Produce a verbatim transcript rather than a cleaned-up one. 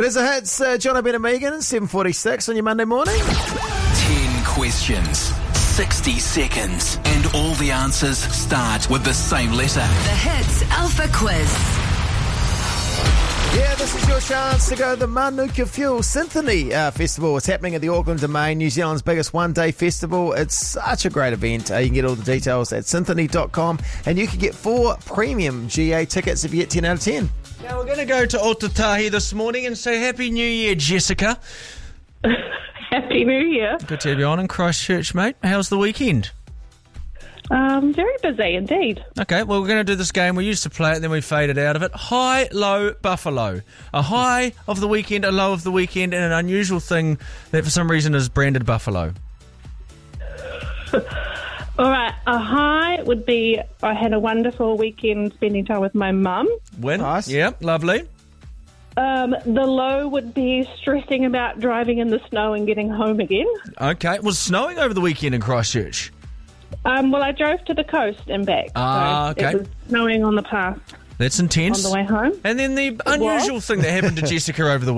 It is a hits. Uh, John O'Brien and Megan, seven forty-six on your Monday morning. Ten questions, sixty seconds, and all the answers start with the same letter. The Hits Alpha Quiz. Yeah, this is your chance to go to the Manuka Fuel Symphony uh, Festival. It's happening at the Auckland Domain, New Zealand's biggest one-day festival. It's such a great event. Uh, you can get all the details at symphony dot com, and you can get four premium G A tickets if you get ten out of ten. Now we're going to go to Otatahi this morning and say Happy New Year, Jessica. Happy New Year. Good to have you on in Christchurch, mate. How's the weekend? Um, very busy indeed. Okay, well, we're going to do this game. We used to play it, and then we faded out of it. High, low, buffalo. A high of the weekend, a low of the weekend, and an unusual thing that for some reason is branded buffalo. All right, a high would be I had a wonderful weekend spending time with my mum. Win. Nice. Yeah, lovely. Um, the low would be stressing about driving in the snow and getting home again. Okay, it was snowing over the weekend in Christchurch. Um, well, I drove to the coast and back. Ah, so okay. It was snowing on the path That's intense. on the way home. And then the unusual thing that happened to Jessica over the